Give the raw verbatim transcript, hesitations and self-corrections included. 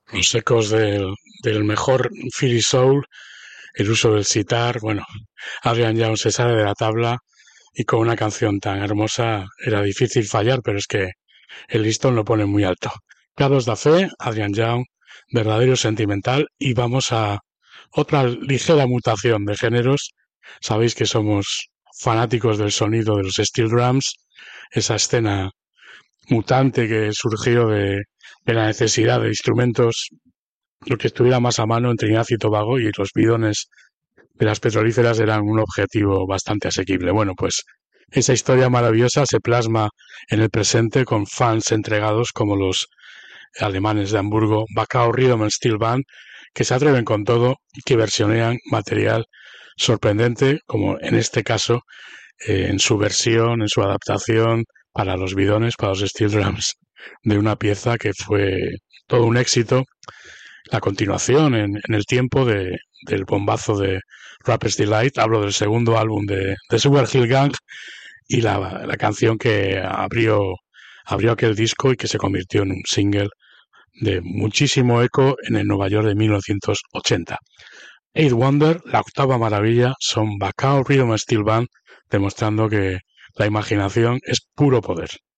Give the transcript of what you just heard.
Los ecos del, del mejor Philly Soul, el uso del sitar, bueno, Adrian Young se sale de la tabla y con una canción tan hermosa era difícil fallar, pero es que el listón lo pone muy alto. Carlos da Fe, Adrian Young, verdadero sentimental, y vamos a otra ligera mutación de géneros. Sabéis que somos fanáticos del sonido de los steel drums, esa escena mutante que surgió de, de la necesidad de instrumentos, lo que estuviera más a mano en Trinidad y Tobago, y los bidones de las petrolíferas eran un objetivo bastante asequible. Bueno, pues esa historia maravillosa se plasma en el presente con fans entregados como los alemanes de Hamburgo, Bacao Rhythm and Steel Band, que se atreven con todo y que versionean material sorprendente, como en este caso, eh, en su versión, en su adaptación para los bidones, para los steel drums, de una pieza que fue todo un éxito, la continuación en, en el tiempo de, del bombazo de Rapper's Delight. Hablo del segundo álbum de, de Sugar Hill Gang, y la, la canción que abrió, abrió aquel disco y que se convirtió en un single de muchísimo eco en el Nueva York de mil novecientos ochenta. Eight Wonder, la octava maravilla, son Bacao Rhythm and Steel Band, demostrando que la imaginación es puro poder.